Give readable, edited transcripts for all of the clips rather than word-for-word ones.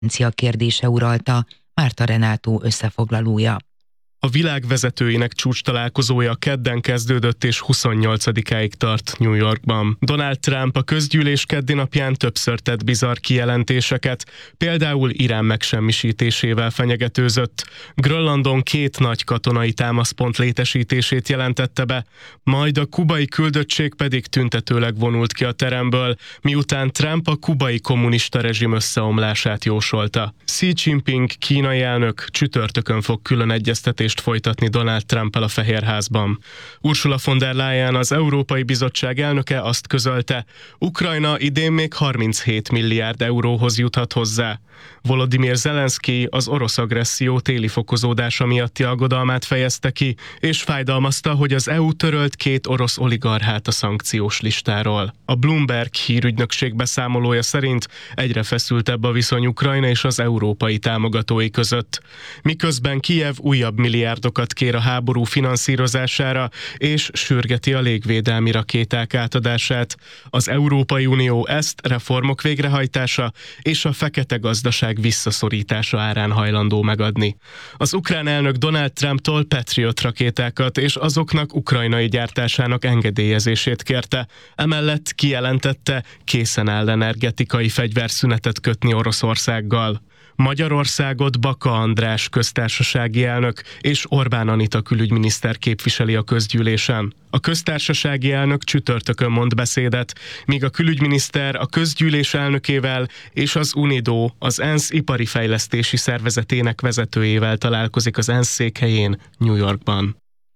kérdése uralta, Márta Renátó összefoglalója. A világ vezetőinek csúcstalálkozója kedden kezdődött és 28-áig tart New Yorkban. Donald Trump a közgyűlés keddi napján többször tett bizarr kijelentéseket, például Irán megsemmisítésével fenyegetőzött. Grönlandon 2 nagy katonai támaszpont létesítését jelentette be, majd a kubai küldöttség pedig tüntetőleg vonult ki a teremből, miután Trump a kubai kommunista rezsim összeomlását jósolta. Xi Jinping kínai elnök csütörtökön fog külön egyeztetést folytatni Donald Trumppal a Fehérházban. Ursula von der Leyen, az Európai Bizottság elnöke azt közölte, Ukrajna idén még 37 milliárd euróhoz juthat hozzá. Volodymyr Zelenszky az orosz agresszió téli fokozódása miatti aggodalmát fejezte ki, és fájdalmazta, hogy az EU törölt 2 orosz oligarchát a szankciós listáról. A Bloomberg hírügynökség beszámolója szerint egyre feszültebb a viszony Ukrajna és az európai támogatói között. Miközben Kijev újabb milliárdokat kér a háború finanszírozására, és sürgeti a légvédelmi rakéták átadását. Az Európai Unió ezt reformok végrehajtása és a fekete gazdaság visszaszorítása árán hajlandó megadni. Az ukrán elnök Donald Trumptól Patriot rakétákat és azoknak ukrajnai gyártásának engedélyezését kérte. Emellett kijelentette, készen áll energetikai fegyverszünetet kötni Oroszországgal. Magyarországot Baka András köztársasági elnök és Orbán Anita külügyminiszter képviseli a közgyűlésen. A köztársasági elnök csütörtökön mond beszédet, míg a külügyminiszter a közgyűlés elnökével és az UNIDO, az ENSZ ipari fejlesztési szervezetének vezetőjével találkozik az ENSZ székhelyén, New Yorkban.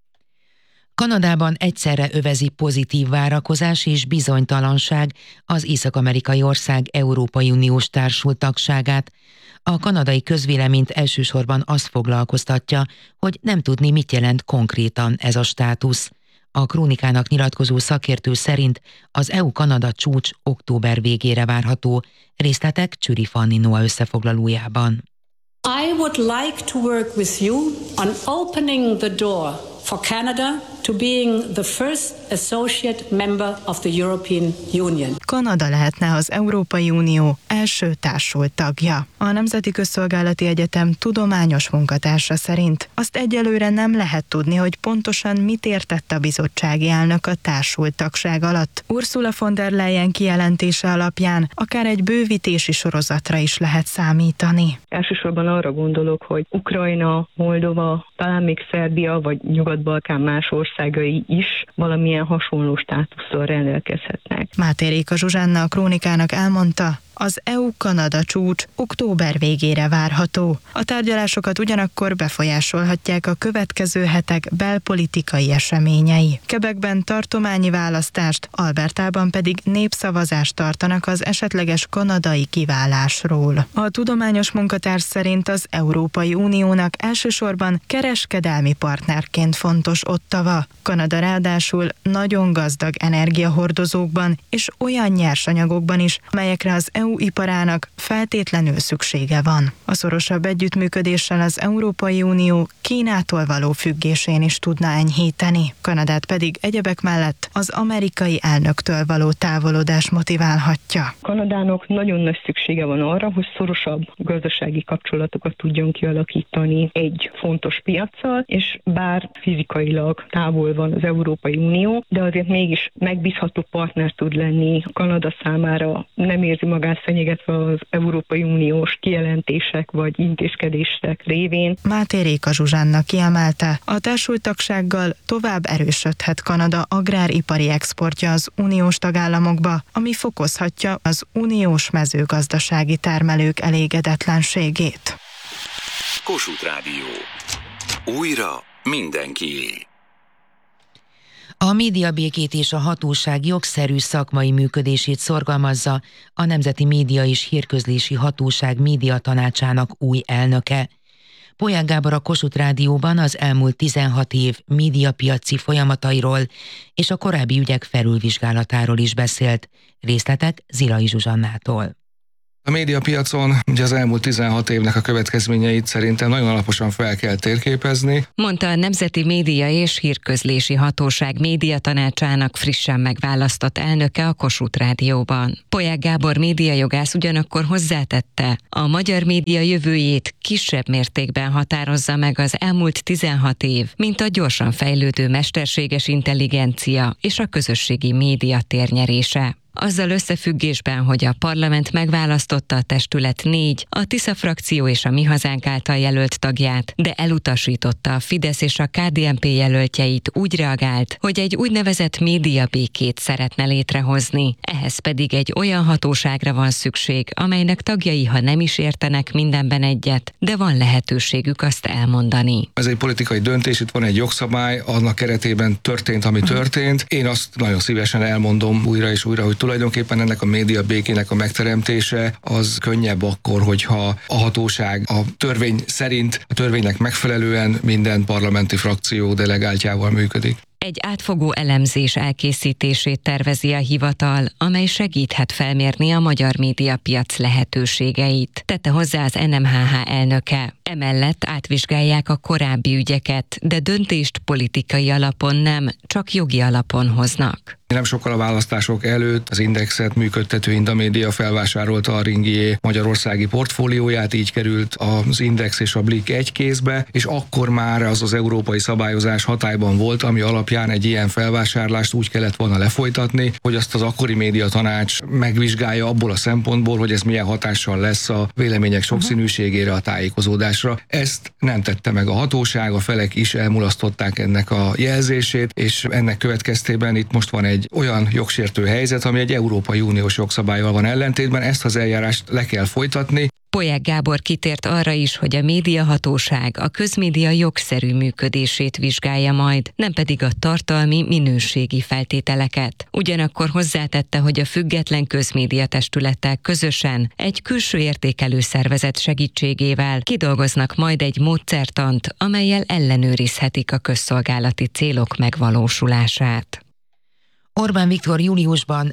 Kanadában egyszerre övezi pozitív várakozás és bizonytalanság az észak-amerikai ország Európai Uniós társultagságát. A kanadai közvéleményt elsősorban azt foglalkoztatja, hogy nem tudni, mit jelent konkrétan ez a státusz. A Krónikának nyilatkozó szakértő szerint az EU-Kanada csúcs október végére várható. Részletek Csüri Fanni Noa összefoglalójában. I would like to work with you on opening the door for Canada to being the first associate member of the European Union. Kanada lehetne az Európai Unió első társult tagja. A Nemzeti Közszolgálati Egyetem tudományos munkatársa szerint azt egyelőre nem lehet tudni, hogy pontosan mit értett a bizottsági elnök a társult tagság alatt. Ursula von der Leyen kijelentése alapján akár egy bővítési sorozatra is lehet számítani. Elsősorban arra gondolok, hogy Ukrajna, Moldova, talán még Szerbia vagy Nyugat-Balkán más országai is valamilyen hasonló státusszal rendelkezhetnek. Máté Réka Zsuzsánna a Krónikának elmondta, az EU-Kanada csúcs október végére várható. A tárgyalásokat ugyanakkor befolyásolhatják a következő hetek belpolitikai eseményei. Quebecben tartományi választást, Albertában pedig népszavazást tartanak az esetleges kanadai kiválásról. A tudományos munkatárs szerint az Európai Uniónak elsősorban kereskedelmi partnerként fontos Ottawa. Kanada ráadásul nagyon gazdag energiahordozókban és olyan nyersanyagokban is, amelyekre az EU iparának feltétlenül szüksége van. A szorosabb együttműködéssel az Európai Unió Kínától való függésén is tudna enyhíteni. Kanadát pedig egyebek mellett az amerikai elnöktől való távolodás motiválhatja. Kanadának nagyon nagy szüksége van arra, hogy szorosabb gazdasági kapcsolatokat tudjon kialakítani egy fontos piaccal, és bár fizikailag távol van az Európai Unió, de azért mégis megbízható partner tud lenni Kanada számára, nem érzi magát fenyegetve az Európai Uniós kijelentések vagy intézkedések révén. Máté Réka Zsuzsánna kiemelte, a társultagsággal tovább erősödhet Kanada agráripari exportja az uniós tagállamokba, ami fokozhatja az uniós mezőgazdasági termelők elégedetlenségét. Kossuth Rádió. Újra mindenkié. A médiabékét és a hatóság jogszerű szakmai működését szorgalmazza a Nemzeti Média és Hírközlési Hatóság médiatanácsának új elnöke. Polyák Gábor a Kossuth Rádióban az elmúlt 16 év médiapiaci folyamatairól és a korábbi ügyek felülvizsgálatáról is beszélt. Részletek Zilai Zsuzsannától. A médiapiacon ugye az elmúlt 16 évnek a következményeit szerintem nagyon alaposan fel kell térképezni. Mondta a Nemzeti Média és Hírközlési Hatóság médiatanácsának frissen megválasztott elnöke a Kossuth Rádióban. Polyák Gábor médiajogász ugyanakkor hozzátette, a magyar média jövőjét kisebb mértékben határozza meg az elmúlt 16 év, mint a gyorsan fejlődő mesterséges intelligencia és a közösségi média térnyerése. Azzal összefüggésben, hogy a parlament megválasztotta a testület 4, a Tisza frakció és a Mi Hazánk által jelölt tagját, de elutasította a Fidesz és a KDNP jelöltjeit, úgy reagált, hogy egy úgynevezett médiabékét szeretne létrehozni. Ehhez pedig egy olyan hatóságra van szükség, amelynek tagjai, ha nem is értenek mindenben egyet, de van lehetőségük azt elmondani. Ez egy politikai döntés, itt van egy jogszabály, annak keretében történt, ami történt. Én azt nagyon szívesen elmondom újra és újra, hogy tulajdonképpen ennek a média békének a megteremtése az könnyebb akkor, hogyha a hatóság a törvény szerint, a törvénynek megfelelően minden parlamenti frakció delegáltjával működik. Egy átfogó elemzés elkészítését tervezi a hivatal, amely segíthet felmérni a magyar médiapiac lehetőségeit, tette hozzá az NMHH elnöke. Emellett átvizsgálják a korábbi ügyeket, de döntést politikai alapon nem, csak jogi alapon hoznak. Nem sokkal a választások előtt az Indexet működtető Indamédia felvásárolta a Ringier magyarországi portfólióját, így került az Index és a Blick egy kézbe, és akkor már az európai szabályozás hatályban volt, ami alapján egy ilyen felvásárlást úgy kellett volna lefolytatni, hogy azt az akkori médiatanács megvizsgálja abból a szempontból, hogy ez milyen hatással lesz a vélemények sokszínűségére, a tájékozódásra. Ezt nem tette meg a hatóság, a felek is elmulasztották ennek a jelzését, és ennek következtében itt most van egy olyan jogsértő helyzet, ami egy Európai Uniós jogszabállyal van ellentétben, ezt az eljárást le kell folytatni. Polyák Gábor kitért arra is, hogy a médiahatóság a közmédia jogszerű működését vizsgálja majd, nem pedig a tartalmi, minőségi feltételeket. Ugyanakkor hozzátette, hogy a független közmédiatestülettel közösen egy külső értékelő szervezet segítségével kidolgoznak majd egy módszertant, amellyel ellenőrizhetik a közszolgálati célok megvalósulását. Orbán Viktor júliusban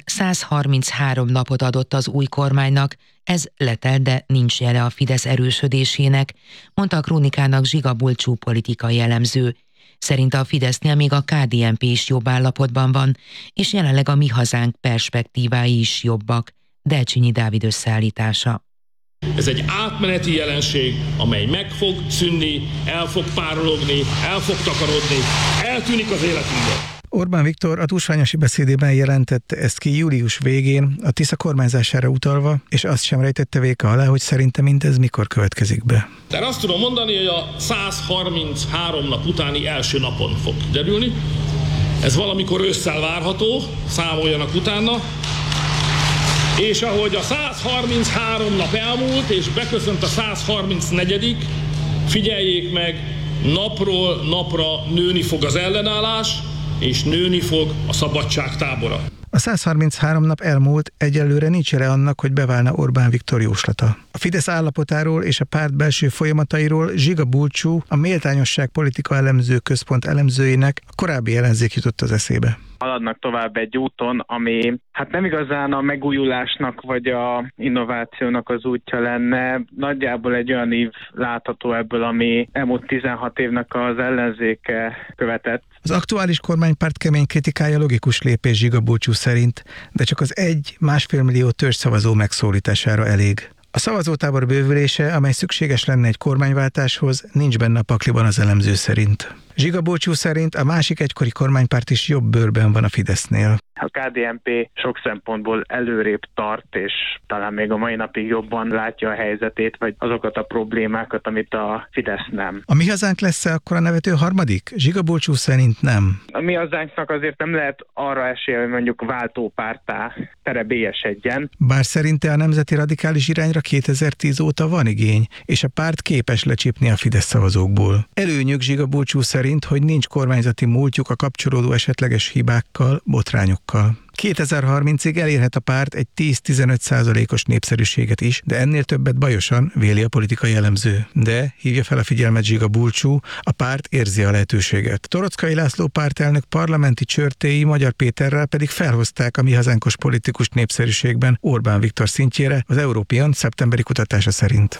133 napot adott az új kormánynak, ez letelt, de nincs jele a Fidesz erősödésének, mondta a Krónikának Zsiga Bulcsú politikai elemző. Szerinte a Fidesznél még a KDNP is jobb állapotban van, és jelenleg a Mi Hazánk perspektívái is jobbak. Delcsényi Dávid összeállítása. Ez egy átmeneti jelenség, amely meg fog szűnni, el fog párologni, el fog takarodni, eltűnik az életünkből. Orbán Viktor a tusványosi beszédében jelentette ezt ki július végén, a Tisza kormányzására utalva, és azt sem rejtette véka alá, hogy szerinte mindez mikor következik be. Tehát azt tudom mondani, hogy a 133 nap utáni első napon fog derülni. Ez valamikor ősszel várható, számoljanak utána. És ahogy a 133 nap elmúlt, és beköszönt a 134., figyeljék meg, napról napra nőni fog az ellenállás, és nőni fog a szabadság tábora. A 133 nap elmúlt, egyelőre nincs jele annak, hogy beválna Orbán Viktor jóslata. A Fidesz állapotáról és a párt belső folyamatairól Zsiga Bulcsú, a Méltányosság Politika Elemző Központ elemzőinek a korábbi ellenzék jutott az eszébe. Haladnak tovább egy úton, ami hát nem igazán a megújulásnak vagy a innovációnak az útja lenne. Nagyjából egy olyan ív látható ebből, ami elmúlt 16 évnek az ellenzéke követett. Az aktuális kormánypárt kemény kritikája logikus lépés Zsiga Bulcsú szerint, de csak az 1-1,5 millió törzszavazó megszólítására elég. A szavazótábor bővülése, amely szükséges lenne egy kormányváltáshoz, nincs benne a pakliban az elemző szerint. Zsiga Bulcsú szerint a másik egykori kormánypárt is jobb bőrben van a Fidesznél. A KDNP sok szempontból előrébb tart, és talán még a mai napig jobban látja a helyzetét, vagy azokat a problémákat, amit a Fidesz nem. A Mi Hazánk lesz-e akkor a nevető harmadik? Zsiga Bulcsú szerint nem. A Mi Hazánknak azért nem lehet arra esélye, hogy mondjuk váltópárttá terebélyesedjen. Bár szerinte a nemzeti radikális irányra 2010 óta van igény, és a párt képes lecsípni a Fidesz szavazókból. Előnyük Zsiga Bulcsú szerint, hogy nincs kormányzati múltjuk a kapcsolódó esetleges hibákkal, botrányokkal. 2030-ig elérhet a párt egy 10-15%-os népszerűséget is, de ennél többet bajosan, véli a politikai elemző. De, hívja fel a figyelmet Zsiga Bulcsú, a párt érzi a lehetőséget. Torockai László pártelnök parlamenti csörtéi Magyar Péterrel pedig felhozták a mi hazánkos politikus népszerűségben Orbán Viktor szintjére az European szeptemberi kutatása szerint.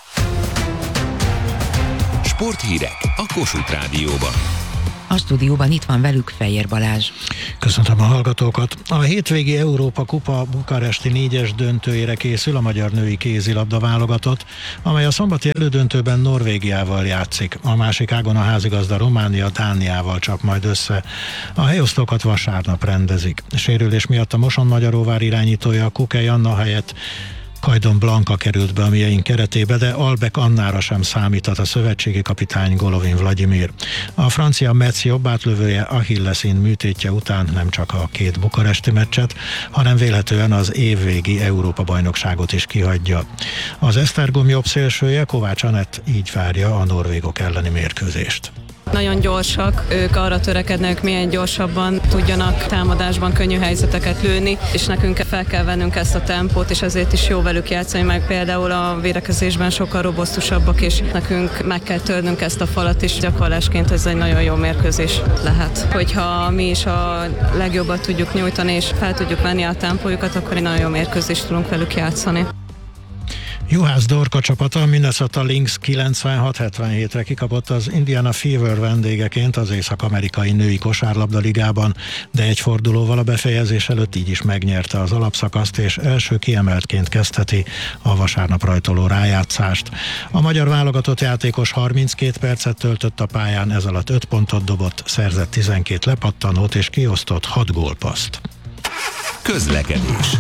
Sporthírek a Kossuth Rádióban. A stúdióban itt van velük Fejér Balázs. Köszöntöm a hallgatókat. A hétvégi Európa Kupa bukaresti 4-es döntőjére készül a magyar női kézilabda válogatott, amely a szombati elődöntőben Norvégiával játszik. A másik ágon a házigazda Románia Dániával csap majd össze. A helyosztókat vasárnap rendezik. Sérülés miatt a Moson-Magyaróvár irányítója Kukej Anna helyett Kajdon Blanka került be a mieink keretébe, de Albek Annára sem számíthat a szövetségi kapitány Golovin Vladimir. A francia Metz jobb átlövője Achillesin műtétje után nem csak a 2 bukaresti meccset, hanem vélhetően az évvégi Európa-bajnokságot is kihagyja. Az Esztergom jobb szélsője Kovács Anett így várja a norvégok elleni mérkőzést. Nagyon gyorsak, ők arra törekednek, milyen gyorsabban tudjanak támadásban könnyű helyzeteket lőni, és nekünk fel kell vennünk ezt a tempót, és ezért is jó velük játszani, meg például a védekezésben sokkal robosztusabbak, és nekünk meg kell törnünk ezt a falat, és gyakorlásként ez egy nagyon jó mérkőzés lehet. Hogyha mi is a legjobbat tudjuk nyújtani, és fel tudjuk venni a tempójukat, akkor egy nagyon jó mérkőzést tudunk velük játszani. Juhász Dorka csapata a Minnesota Lynx 96-77-re kikapott az Indiana Fever vendégeként az Észak-amerikai női kosárlabda ligában, de egy fordulóval a befejezés előtt így is megnyerte az alapszakaszt, és első kiemeltként kezdheti a vasárnap rajtoló rájátszást. A magyar válogatott játékos 32 percet töltött a pályán, ez alatt 5 pontot dobott, szerzett 12 lepattanót és kiosztott 6 gólpasszt. Közlekedés.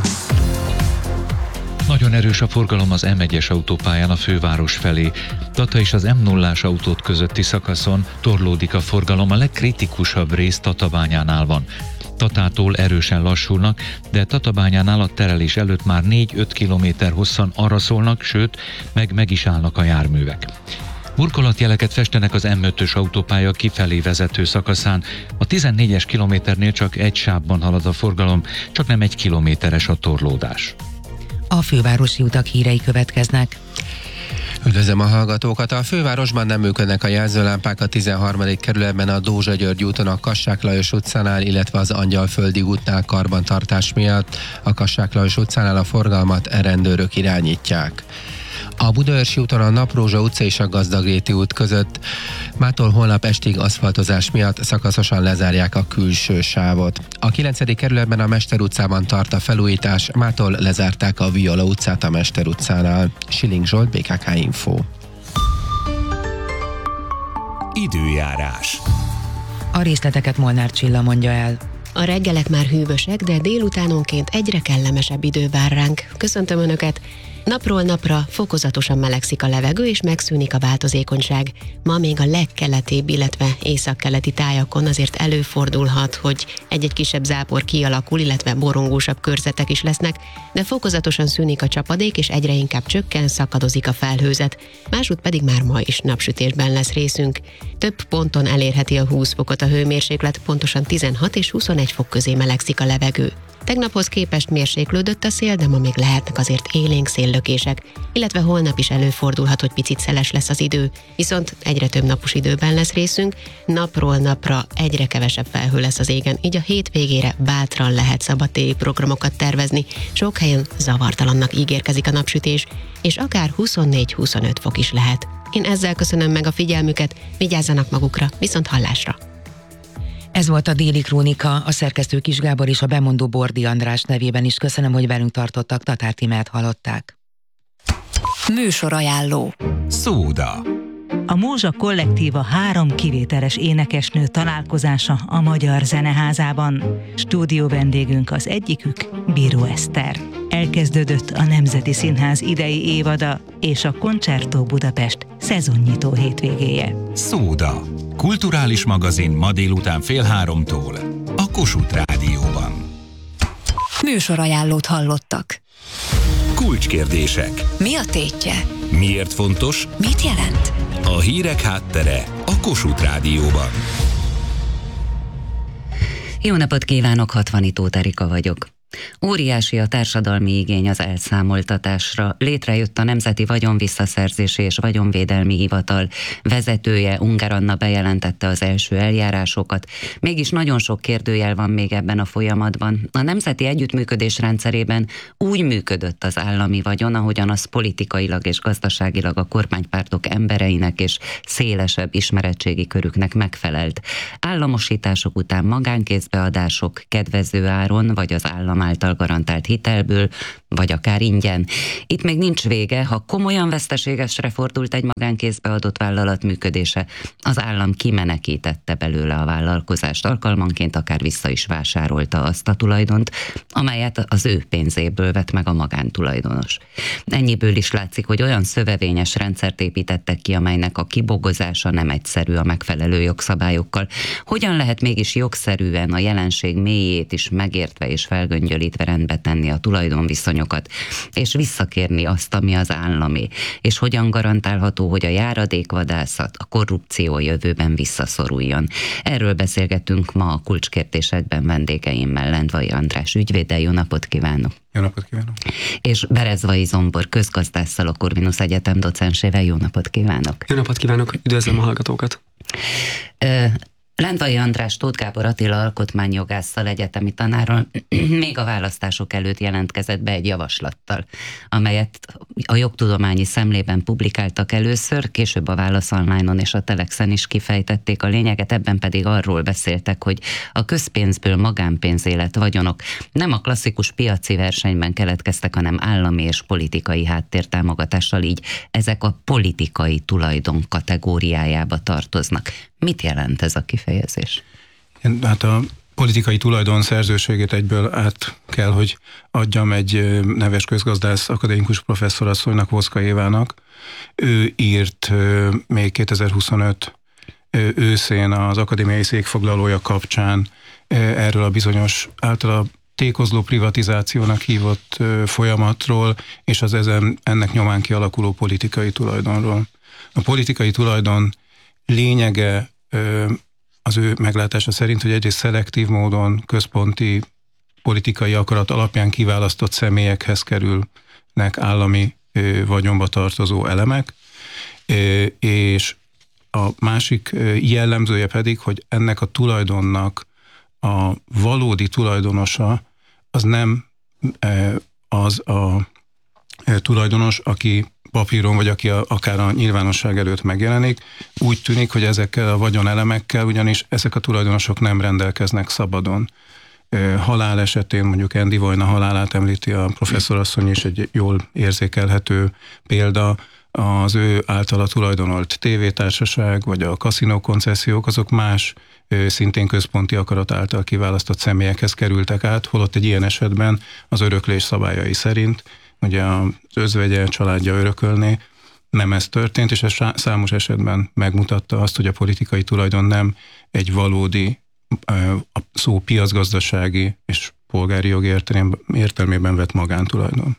Nagyon erős a forgalom az M1-es autópályán a főváros felé. Tata és az M0-ás autót közötti szakaszon torlódik a forgalom, a legkritikusabb rész Tatabányánál van. Tatától erősen lassulnak, de Tatabányánál a terelés előtt már 4-5 kilométer hosszan arra szólnak, sőt, meg is állnak a járművek. Burkolatjeleket festenek az M5-ös autópálya kifelé vezető szakaszán. A 14-es kilométernél csak egy sávban halad a forgalom, csak nem 1 kilométeres a torlódás. A fővárosi utak hírei következnek. Üdvözlöm a hallgatókat! A fővárosban nem működnek a jelzőlámpák a 13. kerületben a Dózsa-György úton a Kassák Lajos utcánál, illetve az Angyalföldi útnál karbantartás miatt. A Kassák Lajos utcánál a forgalmat rendőrök irányítják. A Budaörsi úton a Naprózsa utca és a Gazdagréti út között mától holnap estig aszfaltozás miatt szakaszosan lezárják a külső sávot. A 9. kerületben a Mester utcában tart a felújítás, mától lezárták a Viola utcát a Mester utcánál. Schilling Zsolt, BKK Info. Időjárás. A részleteket Molnár Csilla mondja el. A reggelek már hűvösek, de délutánonként egyre kellemesebb idő vár ránk. Köszöntöm Önöket! Napról napra fokozatosan melegszik a levegő, és megszűnik a változékonyság. Ma még a legkeletibb, illetve északkeleti tájakon azért előfordulhat, hogy egy-egy kisebb zápor kialakul, illetve borongósabb körzetek is lesznek, de fokozatosan szűnik a csapadék, és egyre inkább csökken, szakadozik a felhőzet. Másút pedig már ma is napsütésben lesz részünk. Több ponton elérheti a 20 fokot a hőmérséklet, pontosan 16 és 21 fok közé melegszik a levegő. Tegnaphoz képest mérséklődött a szél, de ma még lehetnek azért élénk széllökések, illetve holnap is előfordulhat, hogy picit szeles lesz az idő, viszont egyre több napos időben lesz részünk, napról napra egyre kevesebb felhő lesz az égen, így a hétvégére bátran lehet szabadtéri programokat tervezni, sok helyen zavartalannak ígérkezik a napsütés, és akár 24-25 fok is lehet. Én ezzel köszönöm meg a figyelmüket, vigyázzanak magukra, viszont hallásra! Ez volt a Déli Krónika, a szerkesztő Kis Gábor és a bemondó Bordi András nevében is köszönöm, hogy velünk tartottak, Tatár Tímát hallották. Műsorajánló. Szóda. A Mózsa Kollektíva 3 kivételes énekesnő találkozása a Magyar Zeneházában. Stúdió vendégünk az egyikük, Bíró Eszter. Elkezdődött a Nemzeti Színház idei évada és a Concerto Budapest szezonnyitó hétvégéje. Szóda. Kulturális magazin ma délután 14:30 a Kossuth Rádióban. Műsorajánlót hallottak. Kulcskérdések. Mi a tétje? Miért fontos? Mit jelent? A hírek háttere a Kossuth Rádióban. Jó napot kívánok, Hatvanyi Tóth Erika vagyok. Óriási a társadalmi igény az elszámoltatásra. Létrejött a Nemzeti Vagyonvisszaszerzési és Vagyonvédelmi Hivatal vezetője, Ungár Anna bejelentette az első eljárásokat. Mégis nagyon sok kérdőjel van még ebben a folyamatban. A nemzeti együttműködés rendszerében úgy működött az állami vagyon, ahogyan az politikailag és gazdaságilag a kormánypártok embereinek és szélesebb ismeretségi körüknek megfelelt. Államosítások után magánkézbeadások kedvező áron, vagy az állam által garantált hitelből, vagy akár ingyen. Itt még nincs vége, ha komolyan veszteségesre fordult egy magánkézbe adott vállalat működése, az állam kimenekítette belőle a vállalkozást, alkalmanként akár vissza is vásárolta azt a tulajdont, amelyet az ő pénzéből vett meg a magántulajdonos. Ennyiből is látszik, hogy olyan szövevényes rendszert építettek ki, amelynek a kibogozása nem egyszerű a megfelelő jogszabályokkal. Hogyan lehet mégis jogszerűen a jelenség mélyét is megértve és felgöngyölítve rendbe tenni a tulajdonviszonyokat, és visszakérni azt, ami az állami, és hogyan garantálható, hogy a járadékvadászat, a korrupció jövőben visszaszoruljon. Erről beszélgetünk ma a kulcskérdésekben vendégeimmel, Lendvai András ügyvéddel. Jó napot kívánok! Jó napot kívánok! És Berezvai Zombor közgazdásszal, a Corvinus Egyetem docensével. Jó napot kívánok! Jó napot kívánok! Üdvözlöm a hallgatókat! Lendvai András Tóth Gábor Attila alkotmányjogásszal, egyetemi tanárral még a választások előtt jelentkezett be egy javaslattal, amelyet a Jogtudományi Szemlében publikáltak először, később a Válasz Online-on és a Telexen is kifejtették a lényeget, ebben pedig arról beszéltek, hogy a közpénzből magánpénzé lett vagyonok nem a klasszikus piaci versenyben keletkeztek, hanem állami és politikai háttértámogatással, így ezek a politikai tulajdon kategóriájába tartoznak. Mit jelent ez a kifejezés? Hát a politikai tulajdon szerzőségét egyből át kell, hogy adjam egy neves közgazdász akadémikus professzorasszonynak, Voszka Évának. Ő írt még 2025 őszén az akadémiai székfoglalója kapcsán erről a bizonyos általa tékozló privatizációnak hívott folyamatról, és az ennek nyomán kialakuló politikai tulajdonról. A politikai tulajdon lényege az ő meglátása szerint, hogy egyrészt szelektív módon központi politikai akarat alapján kiválasztott személyekhez kerülnek állami vagyonba tartozó elemek, és a másik jellemzője pedig, hogy ennek a tulajdonnak a valódi tulajdonosa az nem az a tulajdonos, aki papíron, vagy aki akár a nyilvánosság előtt megjelenik. Úgy tűnik, hogy ezekkel a vagyonelemekkel ugyanis ezek a tulajdonosok nem rendelkeznek szabadon. Halál esetén, mondjuk Andy Vojna halálát említi a professzorasszony is, egy jól érzékelhető példa, az ő általa tulajdonolt tévétársaság, vagy a kaszinó koncesziók, azok más szintén központi akarat által kiválasztott személyekhez kerültek át, holott egy ilyen esetben az öröklés szabályai szerint ugye az özvegye, családja örökölné, nem ez történt, és ez számos esetben megmutatta azt, hogy a politikai tulajdon nem egy valódi, a szó piacgazdasági és polgári jogi értelmében vett magántulajdon.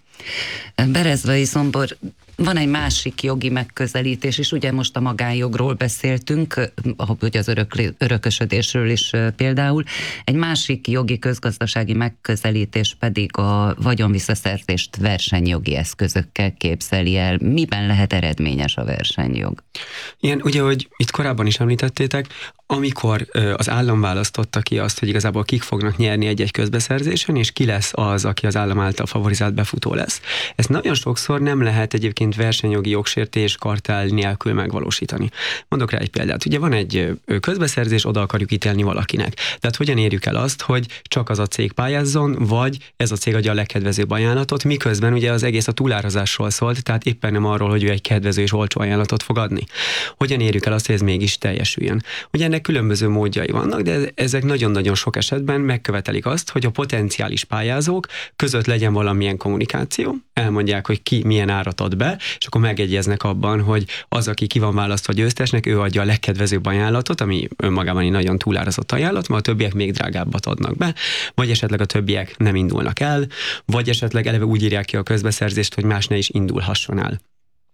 Berezvai Zombor, van egy másik jogi megközelítés is, ugye most a magánjogról beszéltünk, hogy az örökösödésről is például. Egy másik jogi közgazdasági megközelítés pedig a vagyonvisszaszerzést versenyjogi eszközökkel képzeli el. Miben lehet eredményes a versenyjog? Igen, ugye, hogy itt korábban is említettétek, amikor az állam választotta ki azt, hogy igazából kik fognak nyerni egy-egy közbeszerzésen, és ki lesz az, aki az állam által favorizált befutó lesz. Ezt nagyon sokszor nem lehet egyébként versenyjogi jogsértés kartell nélkül megvalósítani. Mondok rá egy példát. Ugye van egy közbeszerzés, oda akarjuk ítélni valakinek. Tehát hogyan érjük el azt, hogy csak az a cég pályázzon, vagy ez a cég adja a legkedvezőbb ajánlatot, miközben ugye az egész a túlárazásról szólt, tehát éppen nem arról, hogy ő egy kedvező és olcsó ajánlatot fog adni. Hogyan érjük el azt, hogy ez mégis teljesüljön? Ugye ennek különböző módjai vannak, de ezek nagyon-nagyon sok esetben megkövetelik azt, hogy a potenciális pályázók között legyen valamilyen kommunikáció, elmondják, hogy ki milyen árat ad be, és akkor megegyeznek abban, hogy az, aki ki van választva győztesnek, ő adja a legkedvezőbb ajánlatot, ami önmagában egy nagyon túlárazott ajánlat, mert a többiek még drágábbat adnak be, vagy esetleg a többiek nem indulnak el, vagy esetleg eleve úgy írják ki a közbeszerzést, hogy más ne is indulhasson el.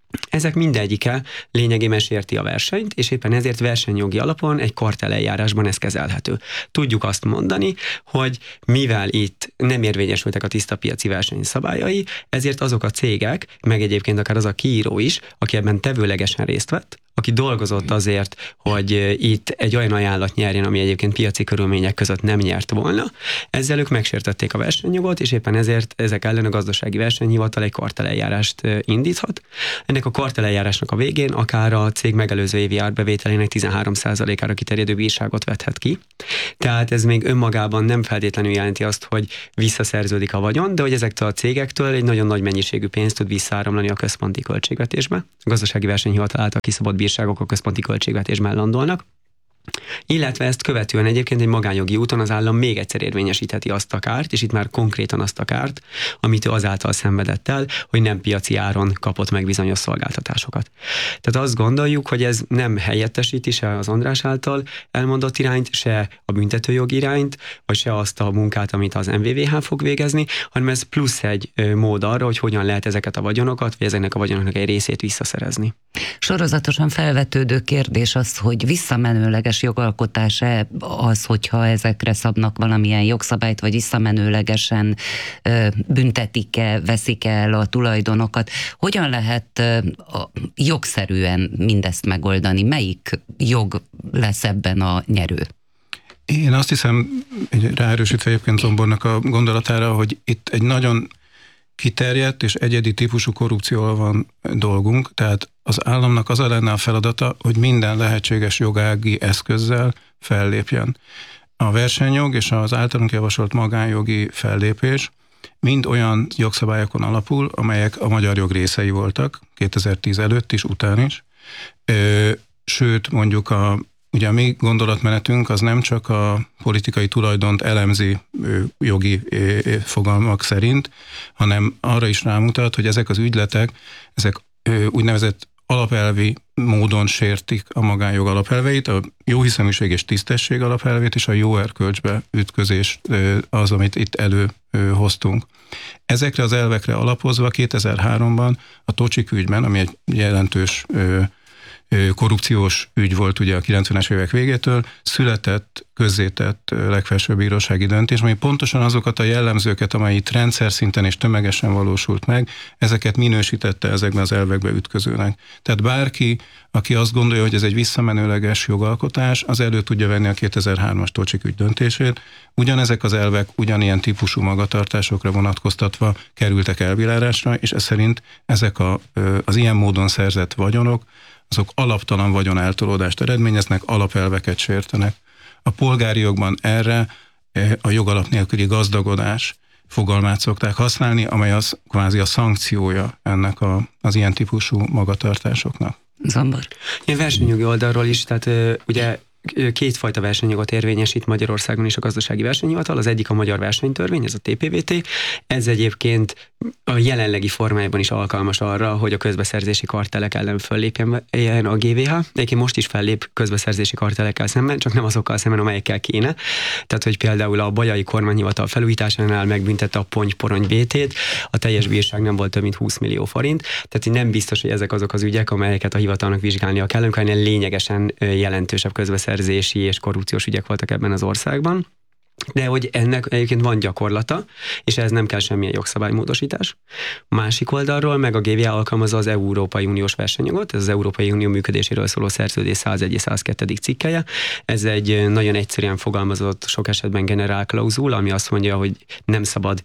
ezek mindegyike lényegében sérti a versenyt, és éppen ezért versenyjogi alapon egy kartelleljárásban ez kezelhető. Tudjuk azt mondani, hogy mivel itt nem érvényesültek a tiszta piaci verseny szabályai, ezért azok a cégek, meg egyébként akár az a kiíró is, aki ebben tevőlegesen részt vett, aki dolgozott azért, hogy itt egy olyan ajánlat nyerjen, ami egyébként piaci körülmények között nem nyert volna. Ezzel ők megsértették a versenyjogot, és éppen ezért ezek ellen a gazdasági versenyhivatal egy karteleljárást indíthat. Ennek a kartelleljárásnak a végén akár a cég megelőző évi árbevételének 13%-ára kiterjedő bírságot vethet ki. Tehát ez még önmagában nem feltétlenül jelenti azt, hogy visszaszerződik a vagyon, de hogy ezektől a cégektől egy nagyon nagy mennyiségű pénzt tud visszaáramlani a központi költségvetésbe. A gazdasági versenyhivatal által kiszabott bírságok a központi költségvetésben landolnak, illetve ezt követően egyébként egy magánjogi úton az állam még egyszer érvényesítheti azt a kárt, és itt már konkrétan azt a kárt, amit ő azáltal szenvedett el, hogy nem piaci áron kapott meg bizonyos szolgáltatásokat. Tehát azt gondoljuk, hogy ez nem helyettesíti se az András által elmondott irányt, se a büntetőjog irányt, vagy se azt a munkát, amit az MVVH fog végezni, hanem ez plusz egy mód arra, hogy hogyan lehet ezeket a vagyonokat, vagy ezeknek a vagyonoknak egy részét visszaszerezni. Sorozatosan felvetődő kérdés az, hogy visszamenőleges jogalkotás-e az, hogyha ezekre szabnak valamilyen jogszabályt, vagy visszamenőlegesen büntetik-e, veszik el a tulajdonokat. Hogyan lehet jogszerűen mindezt megoldani? Melyik jog lesz ebben a nyerő? Én azt hiszem, ráerősítve egyébként Zombornak a gondolatára, hogy itt egy nagyon kiterjedt és egyedi típusú korrupcióval van dolgunk, tehát az államnak az lenne a feladata, hogy minden lehetséges jogági eszközzel fellépjen. A versenyjog és az általunk javasolt magánjogi fellépés mind olyan jogszabályokon alapul, amelyek a magyar jog részei voltak, 2010 előtt is, után is. Sőt, mondjuk ugye a mi gondolatmenetünk az nem csak a politikai tulajdont elemzi jogi fogalmak szerint, hanem arra is rámutat, hogy ezek az ügyletek, ezek úgynevezett alapelvi módon sértik a magánjog alapelveit, a jóhiszeműség és tisztesség alapelvét, és a jó erkölcsbe ütközés az, amit itt előhoztunk. Ezekre az elvekre alapozva 2003-ban a Tocsik ügyben, ami egy jelentős korrupciós ügy volt ugye a 90-es évek végétől, született, közzétett legfelsőbb bírósági döntés, ami pontosan azokat a jellemzőket, amely itt rendszer szinten és tömegesen valósult meg, ezeket minősítette ezekben az elvekbe ütközőnek. Tehát bárki, aki azt gondolja, hogy ez egy visszamenőleges jogalkotás, az elő tudja venni a 2003-as Tocsik ügy döntését. Ugyanezek az elvek ugyanilyen típusú magatartásokra vonatkoztatva kerültek elbírálásra, és ez szerint ezek az ilyen módon szerzett vagyonok, azok alaptalan vagyoneltolódást eredményeznek, alapelveket sértenek. A polgári jogban erre a jogalap nélküli gazdagodás fogalmát szokták használni, amely az kvázi a szankciója ennek az ilyen típusú magatartásoknak. Zombar. Ilyen versenyjogi oldalról is, tehát ugye kétfajta versenyjogot érvényesít Magyarországon is a gazdasági versenyhivatal. Az egyik a magyar versenytörvény, ez a TPVT. Ez egyébként a jelenlegi formájában is alkalmas arra, hogy a közbeszerzési kartellek ellen föllépjen a GVH. Egyébként most is fellép közbeszerzési kartellekkel szemben, csak nem azokkal szemben, amelyekkel kéne. Tehát, hogy például a Bajai kormányhivatal felújításánál megbüntette a Ponty-Porony BT-t, a teljes bírság nem volt több mint 20 millió forint. Tehát nem biztos, hogy ezek azok az ügyek, amelyeket a hivatalnak vizsgálnia kell, amikor lényegesen jelentősebb közbeszerzési és korrupciós ügyek voltak ebben az országban. De hogy ennek egyébként van gyakorlata, és ehhez nem kell semmilyen jogszabálymódosítás. Másik oldalról meg a GVH alkalmazza az Európai Uniós versenyjogot, ez az Európai Unió működéséről szóló szerződés 101 és 102. cikkelye. Ez egy nagyon egyszerűen fogalmazott, sok esetben generál klauzul, ami azt mondja, hogy nem szabad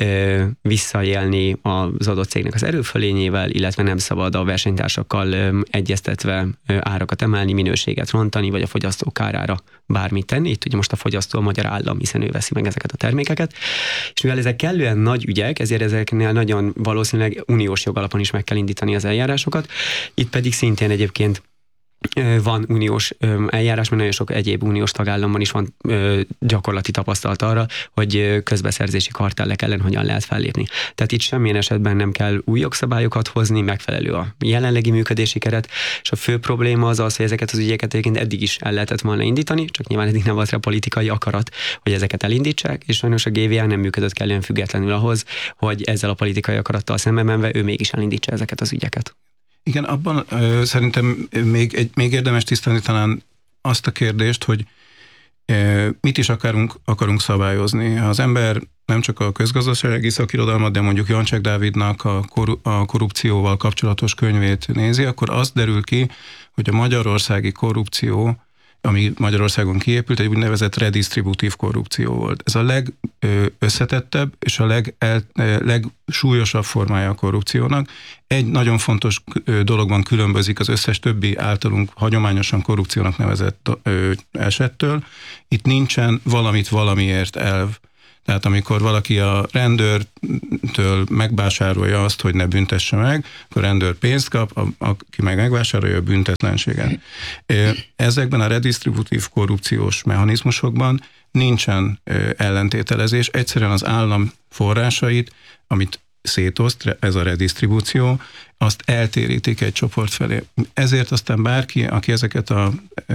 visszaélni az adott cégnek az erőfölényével, illetve nem szabad a versenytársakkal egyeztetve árakat emelni, minőséget rontani, vagy a fogyasztók kárára bármit tenni. Itt ugye most a fogyasztó a magyar állam, hiszen ő veszi meg ezeket a termékeket. És mivel ezek kellően nagy ügyek, ezért ezeknél nagyon valószínűleg uniós jogalapon is meg kell indítani az eljárásokat. Itt pedig szintén egyébként van uniós eljárás, mert nagyon sok egyéb uniós tagállamban is van gyakorlati tapasztalat arra, hogy közbeszerzési kartellek ellen hogyan lehet fellépni. Tehát itt semmilyen esetben nem kell új jogszabályokat hozni, megfelelő a jelenlegi működési keret, és a fő probléma az, hogy ezeket az ügyeket egyébként eddig is el lehetett volna indítani, csak nyilván eddig nem volt rá politikai akarat, hogy ezeket elindítsák, és sajnos a GVH nem működött kellően függetlenül ahhoz, hogy ezzel a politikai akarattal szembe menve ő mégis elindítsa ezeket az ügyeket. Igen, abban szerintem még érdemes tisztelni talán azt a kérdést, hogy mit is akarunk szabályozni. Ha az ember nem csak a közgazdasági szakirodalmat, de mondjuk Jancsek Dávidnak a korrupcióval kapcsolatos könyvét nézi, akkor azt derül ki, hogy a magyarországi korrupció, ami Magyarországon kiépült, egy úgynevezett redistributív korrupció volt. Ez a legösszetettebb és a legsúlyosabb formája a korrupciónak. Egy nagyon fontos dologban különbözik az összes többi általunk hagyományosan korrupciónak nevezett esettől. Itt nincsen valamit valamiért elv. Tehát amikor valaki a rendőrtől megvásárolja azt, hogy ne büntesse meg, akkor a rendőr pénzt kap, aki meg megvásárolja a büntetlenséget. Ezekben a redistributív korrupciós mechanizmusokban nincsen ellentételezés, egyszerűen az állam forrásait, amit szétoszt, ez a redistribúció, azt eltérítik egy csoport felé. Ezért aztán bárki, aki ezeket a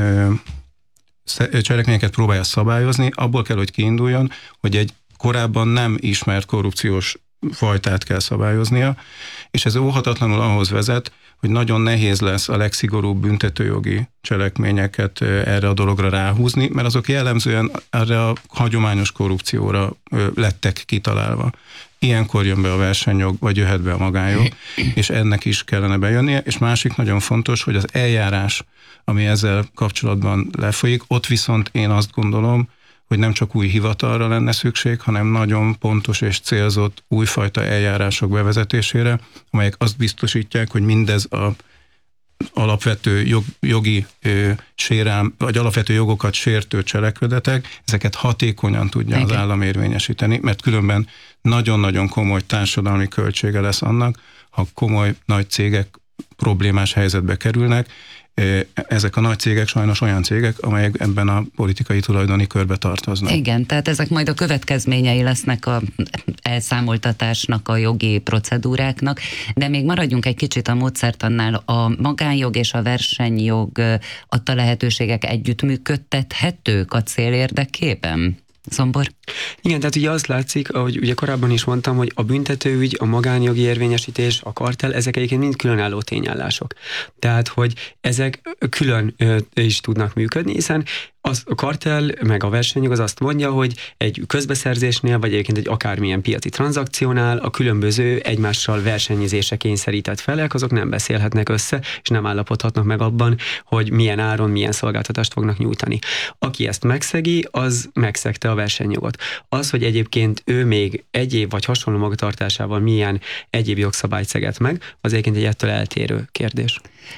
cselekményeket próbálja szabályozni, abból kell, hogy kiinduljon, hogy egy korábban nem ismert korrupciós fajtát kell szabályoznia, és ez óhatatlanul ahhoz vezet, hogy nagyon nehéz lesz a legszigorúbb büntetőjogi cselekményeket erre a dologra ráhúzni, mert azok jellemzően erre a hagyományos korrupcióra lettek kitalálva. Ilyenkor jön be a versenyjog, vagy jöhet be a magánjog, és ennek is kellene bejönnie, és másik nagyon fontos, hogy az eljárás, ami ezzel kapcsolatban lefolyik, ott viszont én azt gondolom, hogy nem csak új hivatalra lenne szükség, hanem nagyon pontos és célzott újfajta eljárások bevezetésére, amelyek azt biztosítják, hogy mindez a alapvető jogi sérelm, vagy alapvető jogokat sértő cselekedetek, ezeket hatékonyan tudja az állam érvényesíteni, mert különben nagyon-nagyon komoly társadalmi költsége lesz annak, ha komoly nagy cégek problémás helyzetbe kerülnek. Ezek a nagy cégek sajnos olyan cégek, amelyek ebben a politikai tulajdoni körbe tartoznak. Igen, tehát ezek majd a következményei lesznek a elszámoltatásnak, a jogi procedúráknak, de még maradjunk egy kicsit a módszertannál. A magánjog és a versenyjog adta lehetőségek együttműködtethetők a cél érdekében? Zombor? Igen, tehát ugye azt látszik, ahogy ugye korábban is mondtam, hogy a büntetőügy, a magánjogi érvényesítés, a kartell, ezek egyébként mind különálló tényállások. Tehát, hogy ezek külön is tudnak működni, hiszen a kartell meg a versenyjog az azt mondja, hogy egy közbeszerzésnél, vagy egyébként egy akármilyen piaci tranzakciónál a különböző egymással versenyezésre kényszerített felek, azok nem beszélhetnek össze, és nem állapodhatnak meg abban, hogy milyen áron, milyen szolgáltatást fognak nyújtani. Aki ezt megszegi, az megszegte a versenyjogot. Az, hogy egyébként ő még egyéb vagy hasonló magatartásával milyen egyéb jogszabályt szegett meg, az egyébként egy ettől eltérő kérdés.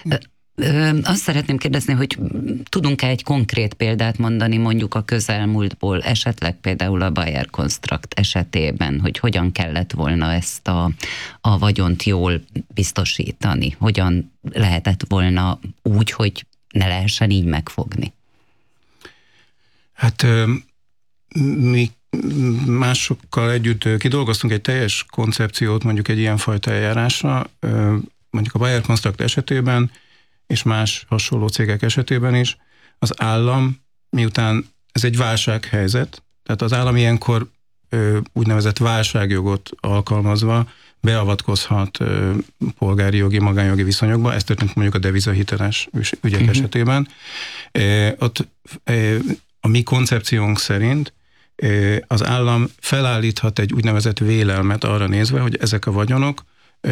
Azt szeretném kérdezni, hogy tudunk-e egy konkrét példát mondani mondjuk a közelmúltból, esetleg például a Bayer Construct esetében, hogy hogyan kellett volna ezt a vagyont jól biztosítani, hogyan lehetett volna úgy, hogy ne lehessen így megfogni? Hát mi másokkal együtt kidolgoztunk egy teljes koncepciót mondjuk egy ilyenfajta eljárásra, mondjuk a Bayer Construct esetében, és más hasonló cégek esetében is, az állam, miután ez egy válsághelyzet, tehát az állam ilyenkor úgynevezett válságjogot alkalmazva beavatkozhat polgári jogi, magánjogi viszonyokba, ez történt mondjuk a devizahiteles ügyek esetében. Ott a mi koncepciónk szerint az állam felállíthat egy úgynevezett vélelmet arra nézve, hogy ezek a vagyonok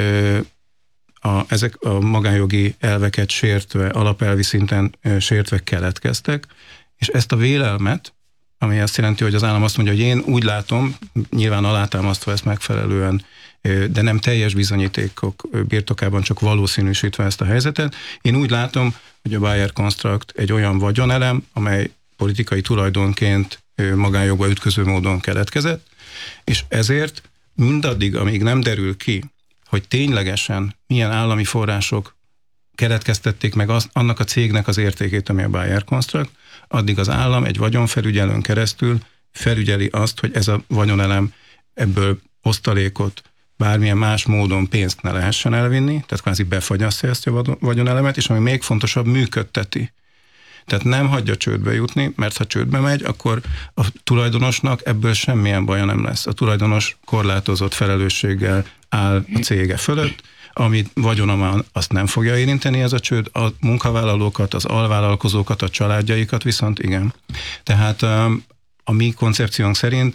ezek a magánjogi elveket sértve, alapelvi szinten sértve keletkeztek, és ezt a vélelmet, ami azt jelenti, hogy az állam azt mondja, hogy én úgy látom, nyilván alátámasztva ezt megfelelően, de nem teljes bizonyítékok birtokában, csak valószínűsítve ezt a helyzetet, én úgy látom, hogy a Bayer Construct egy olyan vagyonelem, amely politikai tulajdonként magánjogba ütköző módon keletkezett, és ezért mindaddig, amíg nem derül ki, hogy ténylegesen milyen állami források keletkeztették meg annak a cégnek az értékét, ami a Bayer Construct, addig az állam egy vagyonfelügyelőn keresztül felügyeli azt, hogy ez a vagyonelem ebből osztalékot, bármilyen más módon pénzt ne lehessen elvinni, tehát kvázi befagyasztja ezt a vagyonelemet, és ami még fontosabb, működteti. Tehát nem hagyja csődbe jutni, mert ha csődbe megy, akkor a tulajdonosnak ebből semmilyen baja nem lesz. A tulajdonos korlátozott felelősséggel áll a cége fölött, Amit vagyona van, azt nem fogja érinteni ez a csőd, a munkavállalókat, az alvállalkozókat, a családjaikat viszont igen. Tehát a mi koncepciónk szerint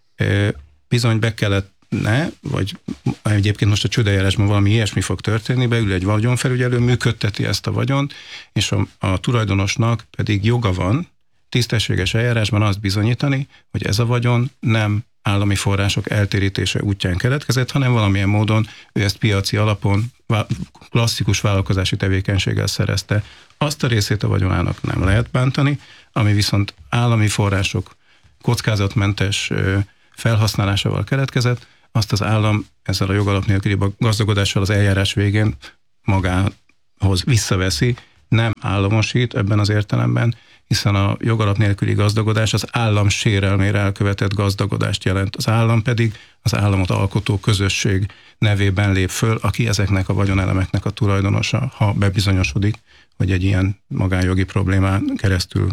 bizony be kellett vagy egyébként most a csődeljárásban valami ilyesmi fog történni, beül egy vagyonfelügyelő, működteti ezt a vagyont, és a tulajdonosnak pedig joga van tisztességes eljárásban azt bizonyítani, hogy ez a vagyon nem állami források eltérítése útján keletkezett, hanem valamilyen módon ő ezt piaci alapon, klasszikus vállalkozási tevékenységgel szerezte. Azt a részét a vagyonának nem lehet bántani, ami viszont állami források kockázatmentes felhasználásával keletkezett, azt az állam ezzel a jogalap nélküli gazdagodással az eljárás végén magához visszaveszi, nem államosít ebben az értelemben, hiszen a jogalap nélküli gazdagodás az állam sérelmére elkövetett gazdagodást jelent. Az állam pedig az államot alkotó közösség nevében lép föl, aki ezeknek a vagyonelemeknek a tulajdonosa, ha bebizonyosodik, hogy egy ilyen magánjogi problémán keresztül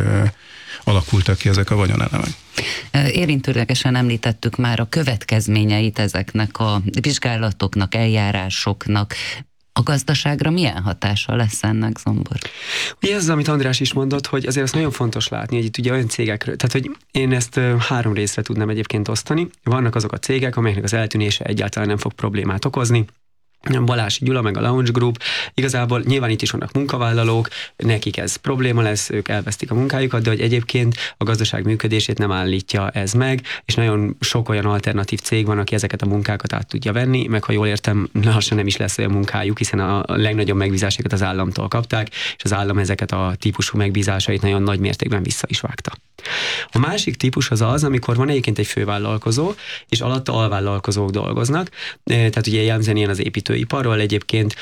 alakultak ki ezek a vagyonelemek. Érintőlegesen említettük már a következményeit ezeknek a vizsgálatoknak, eljárásoknak. A gazdaságra milyen hatása lesz ennek, Zombor? Ugye ez, amit András is mondott, hogy azért azt nagyon fontos látni, hogy itt ugye olyan cégekről, tehát hogy én ezt 3 részre tudnám egyébként osztani. Vannak azok a cégek, amelyeknek az eltűnése egyáltalán nem fog problémát okozni. Balási Gyula, meg a Lounge Group, igazából nyilván itt is vannak munkavállalók, nekik ez probléma lesz, ők elvesztik a munkájukat, de hogy egyébként a gazdaság működését nem állítja ez meg, és nagyon sok olyan alternatív cég van, aki ezeket a munkákat át tudja venni, meg ha jól értem, lassan nem is lesz olyan munkájuk, hiszen a legnagyobb megbízásokat az államtól kapták, és az állam ezeket a típusú megbízásait nagyon nagy mértékben vissza is vágta. A másik típus az, amikor van egyébként egy fővállalkozó, és alatta alvállalkozók dolgoznak, tehát ugye jellemzően ilyen az építőiparról egyébként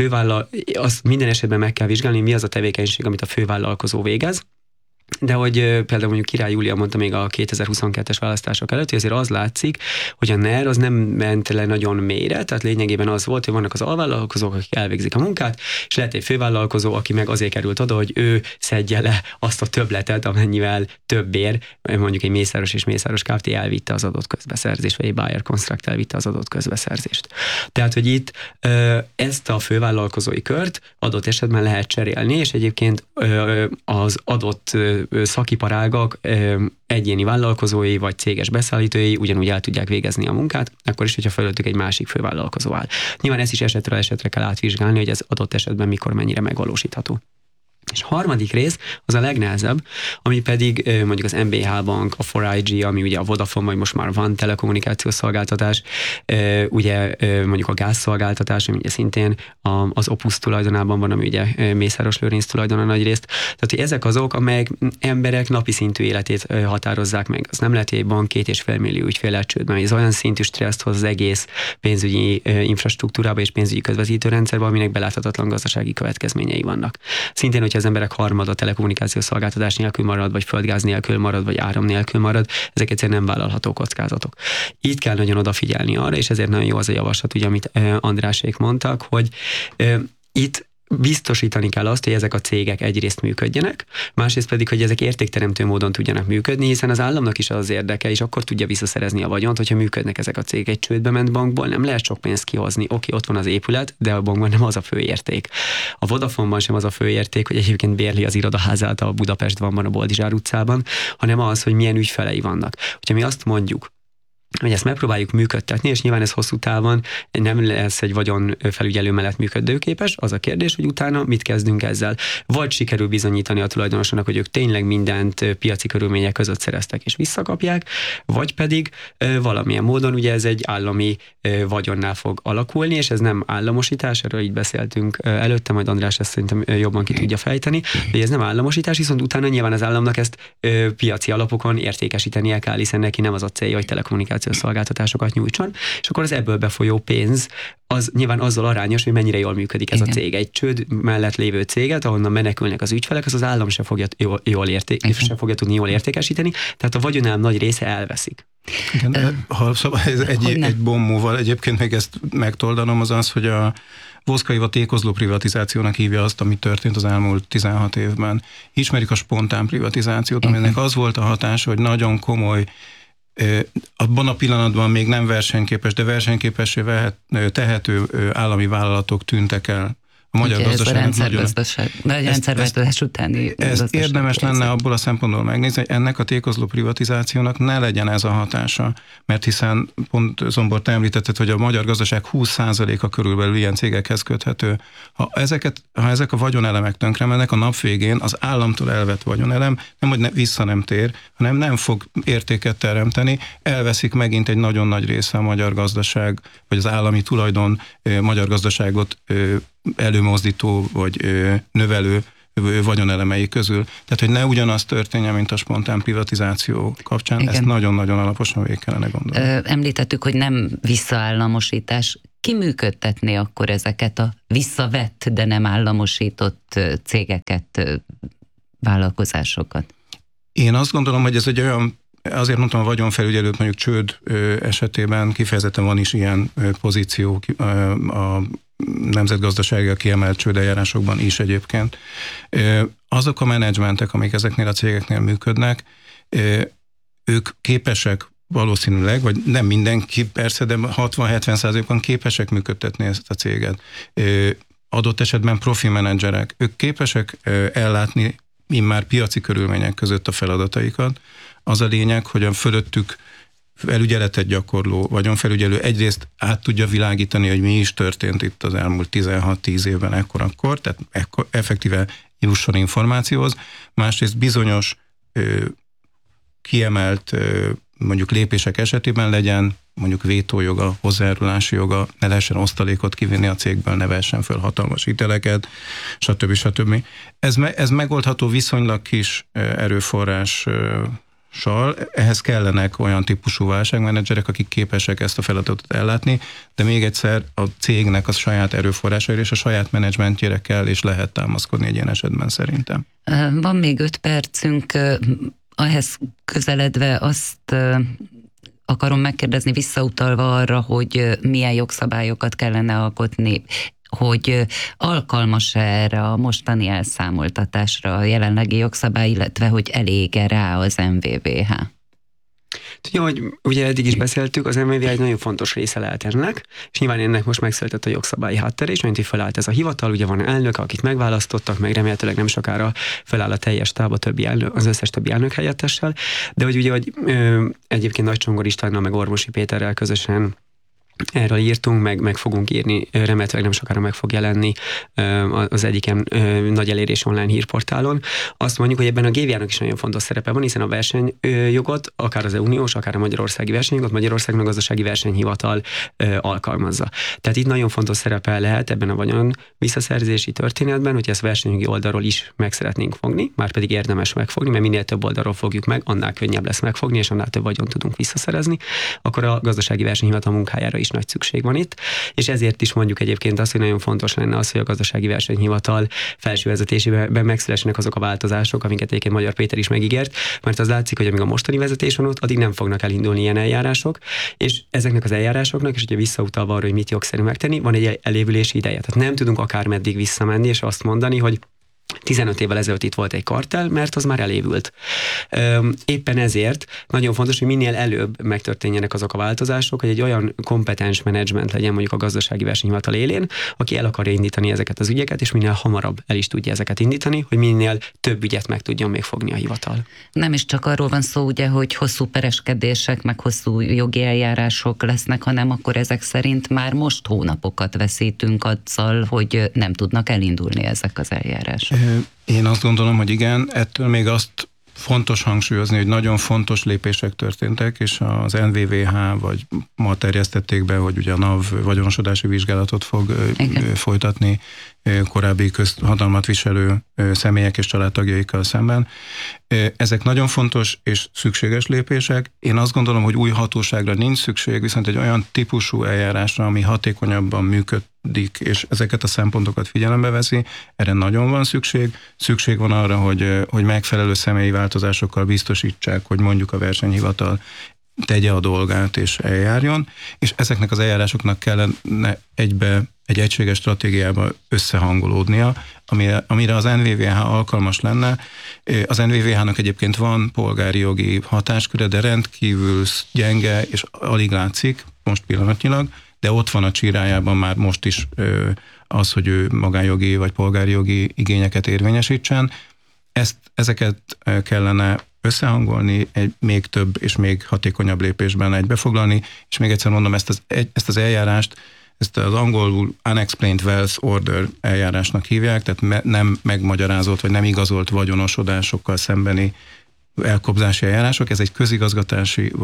azt minden esetben meg kell vizsgálni, mi az a tevékenység, amit a fővállalkozó végez. De hogy például mondjuk Király Júlia mondta még a 2022-es választások előtt, hogy azért az látszik, hogy a NER az nem ment le nagyon mélyre, tehát lényegében az volt, hogy vannak az alvállalkozók, akik elvégzik a munkát, és lehet egy fővállalkozó, aki meg azért került oda, hogy ő szedje le azt a többletet, amennyivel többért, mondjuk egy Mészáros és Mészáros Kft. Elvitte az adott közbeszerzést, vagy egy Bayer Construct elvitte az adott közbeszerzést. Tehát, hogy itt ezt a fővállalkozói kört adott esetben lehet cserélni, és egyébként az adott szakiparágak egyéni vállalkozói vagy céges beszállítói ugyanúgy el tudják végezni a munkát, akkor is, hogyha fölöttük egy másik fővállalkozó áll. Nyilván ezt is esetről esetre kell átvizsgálni, hogy ez adott esetben mikor mennyire megvalósítható. És harmadik rész, az a legnehezebb, ami pedig mondjuk az MBH Bank, a 4IG, ami ugye a Vodafone, vagy most már van telekommunikációs szolgáltatás, ugye mondjuk a gázszolgáltatás, ami ugye szintén az Opus tulajdonában van, ami ugye Mészáros Lőrinc tulajdona nagy részt. Tehát, hogy ezek azok, amelyek emberek napi szintű életét határozzák meg. Az nem lehet, hogy egy bank 2,5 millió ügyféllel csődben, ez olyan szintű stresszt hoz az egész pénzügyi infrastruktúrába és pénzügyi közvetítőrendszerbe, aminek beláthatatlan gazdasági következményei vannak. Szintén, hogyha az emberek harmada telekommunikációs szolgáltatás nélkül marad, vagy földgáz nélkül marad, vagy áram nélkül marad, ezek egyszerűen nem vállalható kockázatok. Itt kell nagyon odafigyelni arra, és ezért nagyon jó az a javaslat, ugye, amit Andrásék mondtak, hogy itt biztosítani kell azt, hogy ezek a cégek egyrészt működjenek, másrészt pedig, hogy ezek értékteremtő módon tudjanak működni, hiszen az államnak is az érdeke, és akkor tudja visszaszerezni a vagyont, hogyha működnek ezek a cégek. Egy csődbe ment bankból nem lehet sok pénzt kihozni. Oké, ott van az épület, de a bankban nem az a fő érték. A Vodafone-ban sem az a fő érték, hogy egyébként bérli az irodaházát a Budapestben, a Boldizsár utcában, hanem az, hogy milyen ügyfelei vannak. Hogyha mi azt mondjuk, hogy ezt megpróbáljuk működtetni, és nyilván ez hosszú távon nem lesz egy vagyonfelügyelő mellett működőképes, az a kérdés, hogy utána mit kezdünk ezzel. Vagy sikerül bizonyítani a tulajdonosnak, hogy ők tényleg mindent piaci körülmények között szereztek és visszakapják, vagy pedig valamilyen módon, ugye ez egy állami vagyonnál fog alakulni, és ez nem államosítás, erről így beszéltünk előtte, majd András ezt szerintem jobban ki tudja fejteni, hogy ez nem államosítás, viszont utána nyilván az államnak ezt piaci alapokon értékesítenie kell, hiszen neki nem az a célja, hogy telekommunikációs szolgáltatásokat nyújtson, és akkor az ebből befolyó pénz az nyilván azzal arányos, hogy mennyire jól működik ez a cég. Egy csőd mellett lévő céget, ahonnan menekülnek az ügyfelek, az állam sem fogja tudni jól értékesíteni, tehát a vagyonám nagy része elveszik. Igen, ha szabad, egy bombóval egyébként még ezt megtoldanom, az az, hogy a Voszka Éva tékozló privatizációnak hívja azt, ami történt az elmúlt 16 évben. Ismerik a spontán privatizációt, aminek az volt a hatása, hogy nagyon komoly abban a pillanatban még nem versenyképes, de versenyképessé tehető állami vállalatok tűntek el. A magyar gazdaságnak rendszerváltozás utáni ez érdemes lenne abból a szempontból megnézni, hogy ennek a tékozló privatizációnak ne legyen ez a hatása, mert hiszen pont Zombor, te említetted, hogy a magyar gazdaság 20%-a körülbelül ilyen cégekhez köthető. Ha ezek a vagyonelemek tönkre mennek, a nap végén az államtól elvett vagyonelem nem, hogy vissza nem tér, hanem nem fog értéket teremteni, elveszik megint egy nagyon nagy része a magyar gazdaság, vagy az állami tulajdon magyar gazdaságot előmozdító vagy növelő vagyonelemei közül. Tehát, hogy ne ugyanaz történjen, mint a spontán privatizáció kapcsán, igen. Ezt nagyon-nagyon alaposan végig kellene gondolni. Említettük, hogy nem visszaállamosítás. Ki működtetné akkor ezeket a visszavett, de nem államosított cégeket, vállalkozásokat? Én azt gondolom, hogy ez egy olyan, azért mondtam, a vagyonfelügyelőt mondjuk csőd esetében kifejezetten van is ilyen pozíció a nemzetgazdasági kiemelt csődeljárásokban is egyébként. Azok a menedzsmentek, amik ezeknél a cégeknél működnek, ők képesek valószínűleg, vagy nem mindenki persze, de 60-70%-ban képesek működtetni ezt a céget. Adott esetben profi menedzserek, ők képesek ellátni immár piaci körülmények között a feladataikat. Az a lényeg, hogy a fölöttük felügyeletet gyakorló vagyonfelügyelő egyrészt át tudja világítani, hogy mi is történt itt az elmúlt 16-10 évben ekkor, tehát effektíve jusson információhoz, másrészt bizonyos kiemelt mondjuk lépések esetében legyen mondjuk vétójoga, hozzájárulási joga, ne lehessen osztalékot kivinni a cégből, ne vehessen föl hatalmas hiteleket, stb. Ez megoldható viszonylag kis erőforrással. Ehhez kellenek olyan típusú válságmenedzserek, akik képesek ezt a feladatot ellátni, de még egyszer a cégnek a saját erőforrásaira és a saját menedzsmentjére kell és lehet támaszkodni egy ilyen esetben szerintem. Van még 5 percünk, ehhez közeledve azt akarom megkérdezni, visszautalva arra, hogy milyen jogszabályokat kellene alkotni, hogy alkalmas erre a mostani elszámoltatásra a jelenlegi jogszabály, illetve hogy elég-e rá az MVVH? Tudja, hogy ugye eddig is beszéltük, az MVVH egy nagyon fontos része lehet ennek, és nyilván ennek most megszületett a jogszabályi háttere, és mint hogy felállt ez a hivatal, ugye van elnök, akit megválasztottak, meg remélhetőleg nem sokára feláll a teljes táb az összes többi elnök helyettessel, de hogy ugye, hogy egyébként Nagy Csongor Istvánnal, meg Orvosi Péterrel közösen erről írtunk, meg fogunk írni, remélhetőleg nem sokára meg fog jelenni az egyik nagy elérés online hírportálon. Azt mondjuk, hogy ebben a GVH-nak is nagyon fontos szerepe van, hiszen a versenyjogot, akár az uniós, akár a magyarországi versenyjogot, Magyarországnak gazdasági versenyhivatal alkalmazza. Tehát itt nagyon fontos szerepe lehet ebben a vagyon visszaszerzési történetben, hogy ezt versenyjogi oldalról is meg szeretnénk fogni, már pedig érdemes megfogni, mert minél több oldalról fogjuk meg, annál könnyebb lesz megfogni, és annál több vagyont tudunk visszaszerezni, akkor a gazdasági versenyhivatal munkájára is nagy szükség van itt, és ezért is mondjuk egyébként azt, hogy nagyon fontos lenne az, hogy a gazdasági versenyhivatal felső vezetésében megszülessenek azok a változások, amiket egyébként Magyar Péter is megígért, mert az látszik, hogy amíg a mostani vezetés van ott, addig nem fognak elindulni ilyen eljárások, és ezeknek az eljárásoknak, és ugye visszautalva arra, hogy mit jogszerű megtenni, van egy elévülési ideje. Tehát nem tudunk akármeddig visszamenni, és azt mondani, hogy 15 évvel ezelőtt itt volt egy kartell, mert az már elévült. Éppen ezért nagyon fontos, hogy minél előbb megtörténjenek azok a változások, hogy egy olyan kompetens menedzsment legyen mondjuk a gazdasági versenyhivatal élén, aki el akarja indítani ezeket az ügyeket, és minél hamarabb el is tudja ezeket indítani, hogy minél több ügyet meg tudjon még fogni a hivatal. Nem is csak arról van szó, ugye, hogy hosszú pereskedések, meg hosszú jogi eljárások lesznek, hanem akkor ezek szerint már most hónapokat veszítünk azzal, hogy nem tudnak elindulni ezek az eljárások. Én azt gondolom, hogy igen, ettől még azt fontos hangsúlyozni, hogy nagyon fontos lépések történtek, és az NVVH, vagy ma terjesztették be, hogy ugye a NAV vagyonosodási vizsgálatot fog folytatni korábbi közhatalmat viselő személyek és családtagjaikkal szemben. Ezek nagyon fontos és szükséges lépések. Én azt gondolom, hogy új hatóságra nincs szükség, viszont egy olyan típusú eljárásra, ami hatékonyabban működik, és ezeket a szempontokat figyelembe veszi, erre nagyon van szükség. Szükség van arra, hogy megfelelő személyi változásokkal biztosítsák, hogy mondjuk a versenyhivatal tegye a dolgát és eljárjon, és ezeknek az eljárásoknak kellene egy egységes stratégiába összehangolódnia, amire az NVVH alkalmas lenne. Az NVVH-nak egyébként van polgári jogi hatásköre, de rendkívül gyenge, és alig látszik most pillanatnyilag, de ott van a csírájában már most is az, hogy ő magánjogi vagy polgári jogi igényeket érvényesítsen. Ezeket kellene összehangolni, egy még több és még hatékonyabb lépésben egybefoglalni, és még egyszer mondom, ezt az eljárást, ezt az angolul Unexplained Wealth Order eljárásnak hívják, tehát nem megmagyarázott vagy nem igazolt vagyonosodásokkal szembeni elkobzási eljárások. Ez egy közigazgatási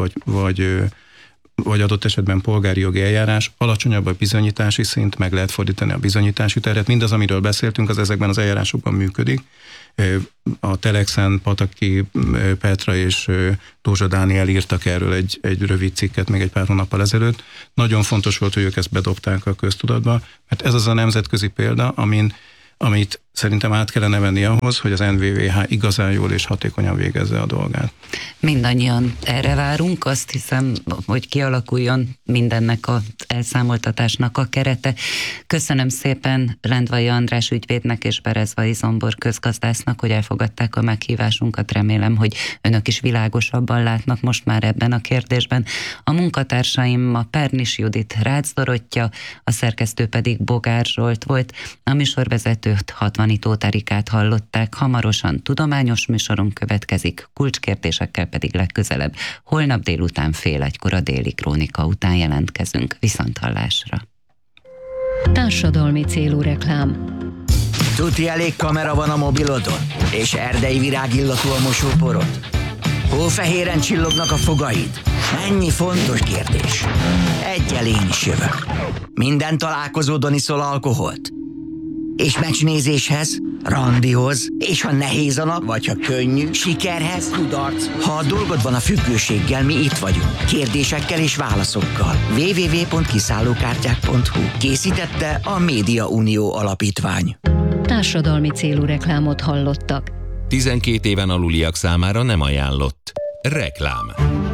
vagy adott esetben polgári jogi eljárás, alacsonyabb a bizonyítási szint, meg lehet fordítani a bizonyítási terhet. Mindaz, amiről beszéltünk, az ezekben az eljárásokban működik. A Telexen Pataki Petra és Dózsa Dániel írtak erről egy rövid cikket még egy pár hónappal ezelőtt. Nagyon fontos volt, hogy ők ezt bedobták a köztudatba, mert ez az a nemzetközi példa, amit szerintem át kellene venni ahhoz, hogy az NVVH igazán jól és hatékonyan végezze a dolgát. Mindannyian erre várunk, azt hiszem, hogy kialakuljon mindennek az elszámoltatásnak a kerete. Köszönöm szépen Lendvai András ügyvédnek és Berezvai Zombor közgazdásznak, hogy elfogadták a meghívásunkat. Remélem, hogy önök is világosabban látnak most már ebben a kérdésben. A munkatársaim a Pernis Judit, Rácz Dorottya, a szerkesztő pedig Bogár Zsolt volt, a műsorvezetőt Hatvani Tóth Erikát hallották. Hamarosan tudományos műsorunk következik, kulcskérdésekkel pedig legközelebb. Holnap délután 1:30 a Déli Krónika után jelentkezünk. Viszonthallásra. Társadalmi célú reklám. Tuti elég kamera van a mobilodon? És erdei virágillatú a mosóporod? Hófehéren csillognak a fogaid? Mennyi fontos kérdés. Egyel én is jövök. Minden találkozódon iszol alkoholt? És meccsnézéshez, randihoz, és ha nehéz a nap, vagy ha könnyű, sikerhez, kudarc. Ha a dolgod van a függőséggel, mi itt vagyunk. Kérdésekkel és válaszokkal. www.kiszállókártyák.hu. Készítette a Média Unió Alapítvány. Társadalmi célú reklámot hallottak. 12 éven aluliak számára nem ajánlott. Reklám.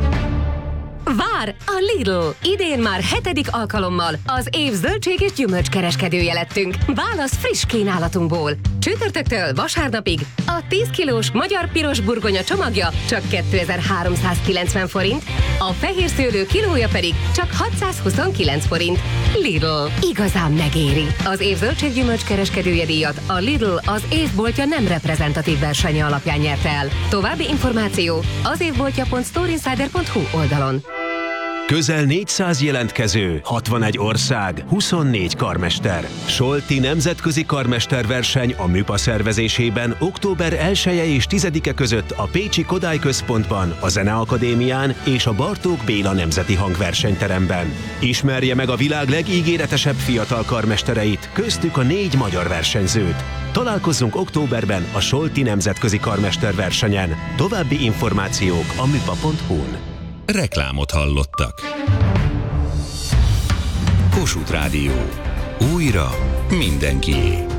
Vár a Lidl! Idén már 7. alkalommal az év zöldség és gyümölcskereskedője lettünk. Válasz friss kínálatunkból. Csütörtöktől vasárnapig a 10 kilós magyar piros burgonya csomagja csak 2390 forint, a fehér szőlő kilója pedig csak 629 forint. Lidl. Igazán megéri. Az év zöldség gyümölcskereskedője díjat a Lidl az évboltja nem reprezentatív versenye alapján nyerte el. További információ az évboltja.storeinsider.hu oldalon. Közel 400 jelentkező, 61 ország, 24 karmester. Solti nemzetközi karmesterverseny a MÜPA szervezésében október 1-e és 10-e között a Pécsi Kodály Központban, a Zeneakadémián és a Bartók Béla Nemzeti Hangversenyteremben. Ismerje meg a világ legígéretesebb fiatal karmestereit, köztük a 4 magyar versenyzőt. Találkozzunk októberben a Solti nemzetközi karmesterversenyen. További információk a müpa.hu-n. Reklámot hallottak. Kossuth Rádió. Újra mindenkié.